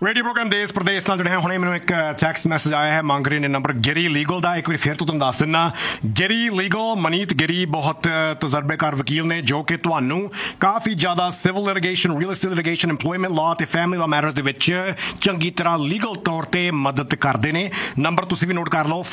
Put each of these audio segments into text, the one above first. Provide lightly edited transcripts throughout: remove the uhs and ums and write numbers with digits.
Radio programme देश प्रदेश ਨਾਲ ਜੁੜੇ ਹਾਂ। ਹੁਣੇ ਮੈਨੂੰ ਇੱਕ ਟੈਕਸਟ ਮੈਸੇਜ ਆਇਆ ਹੈ, ਮੰਗ ਰਹੇ ਨੇ ਨੰਬਰ ਗਿਰੀ ਲੀਗਲ ਦਾ। ਇੱਕ ਵਾਰੀ ਫਿਰ ਤੋਂ ਤੁਹਾਨੂੰ ਦੱਸ ਦਿੰਦਾ, ਗਿਰੀ ਲੀਗਲ ਮਨੀਤ ਗਿਰੀ ਬਹੁਤ ਤਜਰਬੇਕਾਰ ਵਕੀਲ ਨੇ ਜੋ ਕਿ ਤੁਹਾਨੂੰ ਕਾਫੀ ਜ਼ਿਆਦਾ civil litigation, real estate litigation, employment law ਤੇ ਫੈਮਿਲੀ ਲਾਅ ਮੈਟਰਸ ਦੇ ਵਿੱਚ ਚੰਗੀ ਤਰ੍ਹਾਂ ਲੀਗਲ ਤੌਰ ਤੇ ਮਦਦ ਕਰਦੇ ਨੇ। ਨੰਬਰ ਤੁਸੀਂ ਵੀ ਨੋਟ ਕਰ ਲਓ,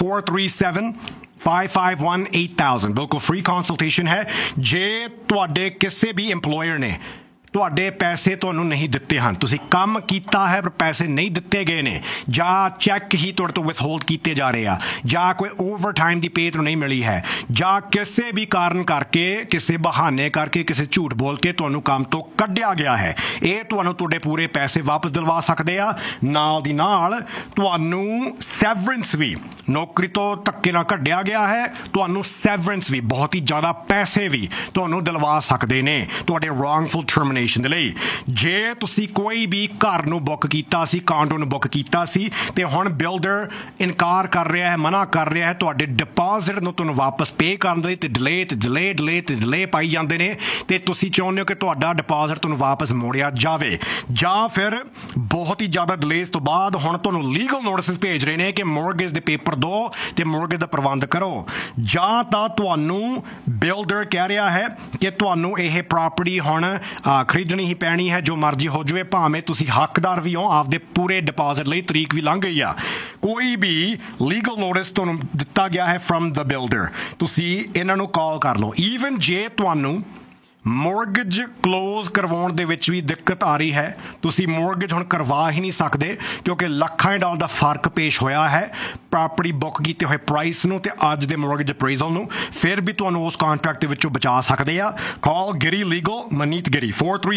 437-551-8000। ਬਿਲਕੁਲ ਫ੍ਰੀ ਕੰਸਲਟੇਸ਼ਨ ਹੈ। ਜੇ ਤੁਹਾਡੇ ਕਿਸੇ ਵੀ ਇੰਪਲੋਇਰ ਨੇ ਤੁਹਾਡੇ ਪੈਸੇ ਤੁਹਾਨੂੰ ਨਹੀਂ ਦਿੱਤੇ ਹਨ, ਤੁਸੀਂ ਕੰਮ ਕੀਤਾ ਹੈ ਪਰ ਪੈਸੇ ਨਹੀਂ ਦਿੱਤੇ ਗਏ ਨੇ, ਜਾਂ ਚੈੱਕ ਹੀ ਤੁਹਾਡੇ ਤੋਂ ਵਿਥਹੋਲਡ ਕੀਤੇ ਜਾ ਰਹੇ ਆ, ਜਾਂ ਕੋਈ ਓਵਰ ਟਾਈਮ ਦੀ ਪੇ ਤੁਹਾਨੂੰ ਨਹੀਂ ਮਿਲੀ ਹੈ, ਜਾਂ ਕਿਸੇ ਵੀ ਕਾਰਨ ਕਰਕੇ, ਕਿਸੇ ਬਹਾਨੇ ਕਰਕੇ, ਕਿਸੇ ਝੂਠ ਬੋਲ ਕੇ ਤੁਹਾਨੂੰ ਕੰਮ ਤੋਂ ਕੱਢਿਆ ਗਿਆ ਹੈ, ਇਹ ਤੁਹਾਨੂੰ ਤੁਹਾਡੇ ਪੂਰੇ ਪੈਸੇ ਵਾਪਸ ਦਿਲਵਾ ਸਕਦੇ ਆ। ਨਾਲ ਦੀ ਨਾਲ ਤੁਹਾਨੂੰ ਸੈਵਰੈਂਸ ਵੀ, ਨੌਕਰੀ ਤੋਂ ਧੱਕੇ ਨਾਲ ਕੱਢਿਆ ਗਿਆ ਹੈ, ਤੁਹਾਨੂੰ ਸੈਵਰੈਂਸ ਵੀ, ਬਹੁਤ ਹੀ ਜ਼ਿਆਦਾ ਪੈਸੇ ਵੀ ਤੁਹਾਨੂੰ ਦਿਲਵਾ ਸਕਦੇ ਨੇ ਤੁਹਾਡੇ ਰੋਂਗਫੁਲ ਟਰਮੀਨੇਸ਼ਨ ਦੇ ਲਈ। ਜੇ ਤੁਸੀਂ ਕੋਈ ਵੀ ਘਰ ਨੂੰ ਬੁੱਕ ਕੀਤਾ ਸੀ, ਕਾਂਡੋ ਨੂੰ ਬੁੱਕ ਕੀਤਾ ਸੀ, ਤੇ ਹੁਣ ਬਿਲਡਰ ਇਨਕਾਰ ਕਰ ਰਿਹਾ ਹੈ, ਮਨਾ ਕਰ ਰਿਹਾ ਹੈ ਤੁਹਾਡੇ ਡਿਪੋਜ਼ਿਟ ਨੂੰ ਤੁਹਾਨੂੰ ਵਾਪਸ ਪੇ ਕਰਨ ਦੇ, ਤੇ ਡਿਲੇ ਪਾਈ ਜਾਂਦੇ ਨੇ, ਤੇ ਤੁਸੀਂ ਚਾਹੁੰਦੇ ਹੋ ਕਿ ਤੁਹਾਡਾ ਡਿਪੋਜ਼ਿਟ ਤੁਹਾਨੂੰ ਵਾਪਸ ਮੋੜਿਆ ਜਾਵੇ, ਜਾਂ ਫਿਰ ਬਹੁਤ ਹੀ ਜ਼ਿਆਦਾ ਡਿਲੇਜ਼ ਤੋਂ ਬਾਅਦ ਹੁਣ ਤੁਹਾਨੂੰ ਲੀਗਲ ਨੋਟਿਸ ਭੇਜ ਰਹੇ ਨੇ ਕਿ ਮੋਰਗੇਜ ਦੇ ਪੇਪਰ ਦਿਓ ਤੇ ਮੋਰਗੇਜ ਦਾ ਪ੍ਰਬੰਧ ਕਰੋ, ਜਾਂ ਤਾਂ ਤੁਹਾਨੂੰ ਬਿਲਡਰ ਕਹਿ ਰਿਹਾ ਹੈ ਕਿ ਤੁਹਾਨੂੰ ਇਹ ਪ੍ਰਾਪਰਟੀ ਹੁਣ ਖਰੀਦਣੀ ਹੀ ਪੈਣੀ ਹੈ, ਜੋ ਮਰਜ਼ੀ ਹੋ ਜਾਵੇ, ਭਾਵੇਂ ਤੁਸੀਂ ਹੱਕਦਾਰ ਵੀ ਹੋ ਆਪਦੇ ਪੂਰੇ ਡਿਪੋਜ਼ਿਟ ਲਈ, ਤਰੀਕ ਵੀ ਲੰਘ ਗਈ ਆ। ਕੋਈ ਵੀ ਲੀਗਲ ਨੋਟਿਸ ਤੁਹਾਨੂੰ ਦਿੱਤਾ ਗਿਆ ਹੈ ਫਰਮ ਦ ਬਿਲਡਰ, ਤੁਸੀਂ ਇਹਨਾਂ ਨੂੰ ਕਾਲ ਕਰ ਲਓ। ਈਵਨ ਜੇ ਤੁਹਾਨੂੰ ਮੋਰਗੇਜ ਕਲੋਜ਼ ਕਰਵਾਉਣ ਦੇ ਵਿੱਚ ਵੀ ਦਿੱਕਤ ਆ ਰਹੀ ਹੈ, ਤੁਸੀਂ ਮੋਰਗੇਜ ਹੁਣ ਕਰਵਾ ਹੀ ਨਹੀਂ ਸਕਦੇ ਕਿਉਂਕਿ ਲੱਖਾਂ ਡਾਲਰ ਦਾ ਫਰਕ ਪੇਸ਼ ਹੋਇਆ ਹੈ ਪ੍ਰਾਪਰਟੀ ਬੁੱਕ ਕੀਤੇ ਹੋਏ ਪ੍ਰਾਈਸ ਨੂੰ ਤੇ ਅੱਜ ਦੇ ਮੋਰਗੇਜ ਅਪਰੇਜ਼ਲ ਨੂੰ, ਫਿਰ ਵੀ ਤੁਹਾਨੂੰ ਉਸ ਕੰਟਰੈਕਟ ਦੇ ਵਿੱਚੋਂ ਬਚਾ ਸਕਦੇ ਆ। ਕਾਲ ਗਿਰੀ ਲੀਗਲ, ਮਨੀਤ ਗਿਰੀ,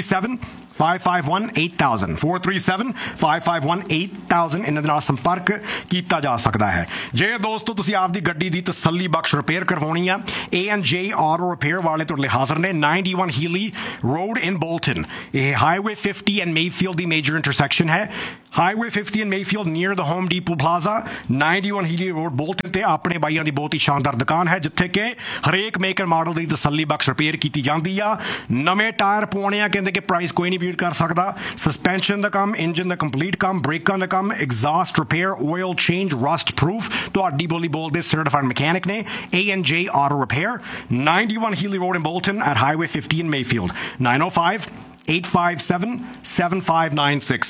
437-551-8000, 437-551-8000। ਇਹਨਾਂ ਦੇ ਨਾਲ ਸੰਪਰਕ ਕੀਤਾ ਜਾ ਸਕਦਾ ਹੈ। ਜੇ ਦੋਸਤੋ ਤੁਸੀਂ ਆਪਦੀ ਗੱਡੀ ਦੀ ਤਸੱਲੀ ਬਖਸ਼ ਰਿਪੇਅਰ ਕਰਵਾਉਣੀ ਆ, A&J ਆਟੋ ਰਿਪੇਅਰ ਵਾਲੇ ਤੁਹਾਡੇ ਲਈ ਹਾਜ਼ਰ ਨੇ। 91 Healy Road in Bolton, ਇਹ Highway 50 and Mayfield the major intersection ਹੈ। Highway 50 and Mayfield near the Home Depot Plaza, 91 Healy Road Bolton ਤੇ ਆਪਣੇ ਬਾਈਆਂ ਦੀ ਬਹੁਤ ਹੀ ਸ਼ਾਨਦਾਰ ਦੁਕਾਨ ਹੈ ਜਿੱਥੇ ਕਿ ਹਰੇਕ ਮੇਕਰ ਮਾਡਲ ਦੀ ਤਸੱਲੀ ਬਖਸ਼ ਰਿਪੇਅਰ ਕੀਤੀ ਜਾਂਦੀ ਆ। ਨਵੇਂ ਟਾਇਰ ਪਵਾਉਣੇ ਆ, ਕਹਿੰਦੇ ਕਿ ਪ੍ਰਾਈਸ ਕੋਈ ਨਹੀਂ ਬੀਟ ਕਰ ਸਕਦਾ। ਸਸਪੈਂਸ਼ਨ ਦਾ ਕੰਮ, ਇੰਜਨ ਦਾ ਕੰਪਲੀਟ ਕੰਮ, ਬ੍ਰੇਕਾਂ ਦਾ ਕੰਮ, exhaust repair, oil change, rust proof, ਤੁਹਾਡੀ ਬੋਲੀ ਬੋਲਦੇ ਸਰਟੀਫਾਈਡ ਮਕੈਨਿਕ ਨੇ। A&J Auto Repair, 91 Healy Road in Bolton at Highway 50 in Mayfield, 905-857-7596,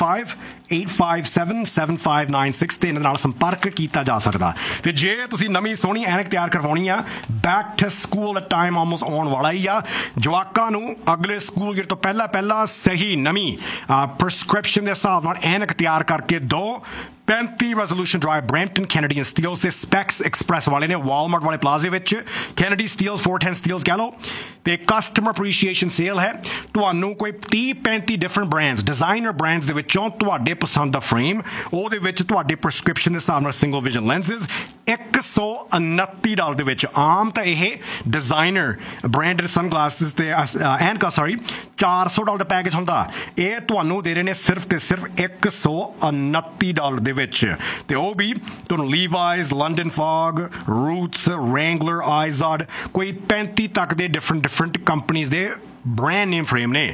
905-857-7596 ਤੇ ਇਹਨਾਂ ਨਾਲ ਸੰਪਰਕ ਕੀਤਾ ਜਾ ਸਕਦਾ। ਤੇ ਜੇ ਤੁਸੀਂ ਨਵੀਂ ਸੋਹਣੀ ਐਨਕ ਤਿਆਰ ਕਰਵਾਉਣੀ ਆ, back to school the time almost ਆਉਣ ਵਾਲਾ ਹੀ ਆ, ਜਵਾਕਾਂ ਨੂੰ ਅਗਲੇ ਸਕੂਲ ਈਅਰ ਤੋਂ ਪਹਿਲਾਂ ਸਹੀ ਨਵੀਂ ਪ੍ਰਸਕ੍ਰਿਪਸ਼ਨ ਦੇ ਹਿਸਾਬ ਨਾਲ ਐਨਕ ਤਿਆਰ ਕਰਕੇ ਦੋ। 35 resolution drive, Brampton, Kennedy and Steeles ਤੇ ਸਪੈਕਸ ਐਕਸਪ੍ਰੈਸ ਵਾਲੇ ਨੇ, ਵਾਲਮਾਰਟ ਵਾਲੇ ਪਲਾਜ਼ੇ ਵਿੱਚ, ਕੈਨੇਡੀ ਸਟੀਲਸ, 410 ਸਟੀਲਸ ਕਹਿ ਲਓ। ਤੇ ਕਸਟਮਰ ਅਪਰੀਸ਼ੀਏਸ਼ਨ ਸੇਲ ਹੈ, ਤੁਹਾਨੂੰ ਕੋਈ 30-35 ਡਿਫਰੈਂਟ ਬ੍ਰਾਂਡਸ, ਡਿਜ਼ਾਈਨਰ ਬ੍ਰਾਂਡਸ ਦੇ ਵਿੱਚੋਂ ਤੁਹਾਡੇ ਪਸੰਦ ਦਾ ਫਰੇਮ, ਉਹਦੇ ਵਿੱਚ ਤੁਹਾਡੇ ਪ੍ਰਸਕ੍ਰਿਪਸ਼ਨ ਦੇ ਹਿਸਾਬ ਨਾਲ ਸਿੰਗਲ ਵਿਜ਼ਨ ਲੈਂਸਿਸ, $129 ਦੇ ਵਿੱਚ। ਆਮ ਤਾਂ ਇਹ ਡਿਜ਼ਾਈਨਰ ਬ੍ਰਾਂਡਡ ਸਨਗਲਾਸਿਸ ਤੇ ਐਨਕਾਂ $400 ਦਾ ਪੈਕੇਜ ਹੁੰਦਾ, ਇਹ ਤੁਹਾਨੂੰ ਦੇ ਰਹੇ ਨੇ ਸਿਰਫ ਤੇ ਸਿਰਫ $129 ਦੇ ਵਿੱਚ। ਤੇ ਉਹ ਵੀ ਤੁਹਾਨੂੰ ਲੀਵਾਈਜ਼, ਲੰਡਨ ਫੌਗ, ਰੂਟਸ, ਰੈਂਗਲਰ, ਆਈਜ਼ਾਡ, ਕੋਈ 35 ਤੱਕ ਦੇ ਡਿਫਰੈਂਟ ਕੰਪਨੀਜ਼ ਦੇ ਬ੍ਰਾਂਡ ਨੇਮ ਫਰੇਮ ਨੇ।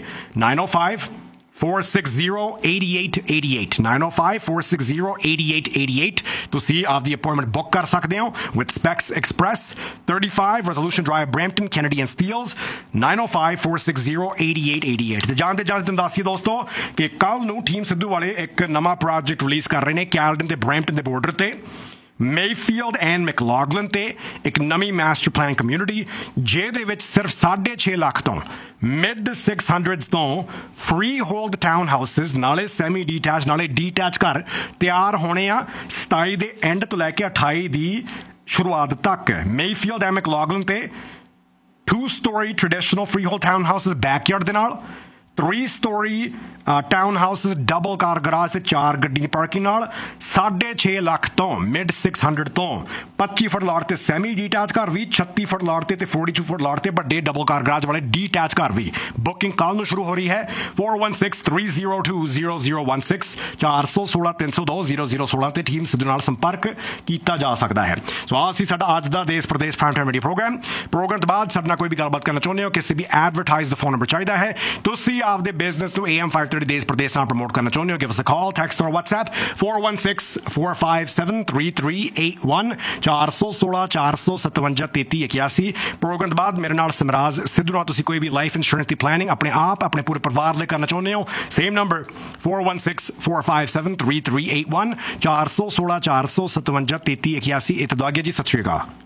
905-460-8888, 905-460-8888। ਤੁਸੀਂ ਆਪਦੀ ਅਪਾਇੰਟਮੈਂਟ ਬੁੱਕ ਕਰ ਸਕਦੇ ਹੋ with specs express, 35 resolution drive, Brampton, Kennedy and Steeles, 905-460-8888। ਤੇ ਜਾਣਦੇ ਤੁਹਾਨੂੰ ਦੱਸੀਏ ਦੋਸਤੋ ਕਿ ਕੱਲ ਨੂੰ ਟੀਮ ਸਿੱਧੂ ਵਾਲੇ ਇੱਕ ਨਵਾਂ ਪ੍ਰੋਜੈਕਟ ਰਿਲੀਜ਼ ਕਰ ਰਹੇ ਨੇ ਕੈਲਡਨ ਤੇ ਬਰੈਂਪਟਨ ਦੇ ਬਾਰਡਰ ਤੇ। ਮੇਫੀਲਡ ਐਂਡ ਮੈਕਲੌਗਲਨ ਤੇ ਇੱਕ ਨਵੀਂ ਮਾਸਟਰ ਪਲਾਨ ਕਮਿਊਨਿਟੀ, ਜਿਹਦੇ ਵਿੱਚ ਸਿਰਫ 6.5 ਲੱਖ ਤੋਂ ਮਿਡ 600s ਤੋਂ ਫ੍ਰੀ ਹੋਲਡ ਟਾਊਨ ਹਾਊਸਿਸ, ਨਾਲੇ ਸੈਮੀ ਡੀਟੈਚ ਨਾਲੇ ਡੀਟੈਚ ਘਰ ਤਿਆਰ ਹੋਣੇ ਆ 27 ਦੇ ਐਂਡ ਤੋਂ ਲੈ ਕੇ 28 ਦੀ ਸ਼ੁਰੂਆਤ ਤੱਕ। ਮੇਫੀਲਡ ਐਂਡ ਮੈਕਲੌਗਲਨ ਤੇ 2-story traditional freehold townhouses backyard ਦੇ ਨਾਲ, 3-story ਟਾਊਨ ਹਾਊਸਿਸ, ਡਬਲ ਕਾਰ ਗਰਾਜ ਤੇ 4 ਗੱਡੀ ਦੀ ਪਾਰਕਿੰਗ ਨਾਲ, 6.5 ਲੱਖ ਤੋਂ ਮਿਡ 600 ਤੋਂ 25 ਫੁੱਟ ਲਾਟ ਤੇ ਸੈਮੀ ਡੀਟੈਚ ਘਰ ਵੀ, 36 ਫੁੱਟ ਲਾਟ ਤੇ 42 ਫੁੱਟ ਲਾਟ ਤੇ ਵੱਡੇ ਡਬਲ ਕਾਰ ਗਰਾਜ ਵਾਲੇ ਡੀਟੈਚ ਘਰ ਵੀ। ਬੁਕਿੰਗ ਕੱਲ ਨੂੰ ਸ਼ੁਰੂ ਹੋ ਰਹੀ ਹੈ। 416-302-0016, 416-302-0016 ਤੇ ਟੀਮ ਸਿੱਧੂ ਨਾਲ ਸੰਪਰਕ ਕੀਤਾ ਜਾ ਸਕਦਾ ਹੈ। ਸੋ ਆਹ ਸੀ ਸਾਡਾ ਅੱਜ ਦਾ ਦੇਸ਼ Pradesh prime time media programme ਤੋਂ ਬਾਅਦ ਸਾਡੇ ਨਾਲ ਕੋਈ ਵੀ ਗੱਲਬਾਤ ਕਰਨਾ ਚਾਹੁੰਦੇ ਹੋ, ਕਿਸੇ ਵੀ ਐਡਵਰਟਾਈਜ਼ ਦਾ ਫੋਨ ਨੰਬਰ ਚਾਹੀਦਾ ਹੈ, ਤੁਸੀਂ ਆਪਦੇ ਬਿਜ਼ਨਸ ਨੂੰ AM 530 ਦੇਸ਼ ਪ੍ਰਦੇਸ਼ ਨਾਲ ਪ੍ਰਮੋਟ ਕਰਨਾ ਚਾਹੁੰਦੇ ਹੋ, give us a call, text or WhatsApp 4164573381 416 programme ਤੋਂ ਬਾਅਦ ਮੇਰੇ ਨਾਲ ਸਿਮਰਾਜ ਸਿੱਧੂ ਨਾਲ ਤੁਸੀਂ ਕੋਈ ਵੀ ਲਾਈਫ ਇੰਸ਼ੋਰੈਂਸ ਦੀ ਪਲੈਨਿੰਗ ਆਪਣੇ ਆਪ ਆਪਣੇ ਪੂਰੇ ਪਰਿਵਾਰ ਲਈ ਕਰਨਾ ਚਾਹੁੰਦੇ ਹੋ, ਸੇਮ ਨੰਬਰ 4164573381 416 457 3381। ਇਹ ਤਾਂ ਦੁਆਗੇ ਜੀ, ਸਤਿ ਸ਼੍ਰੀ ਅਕਾਲ।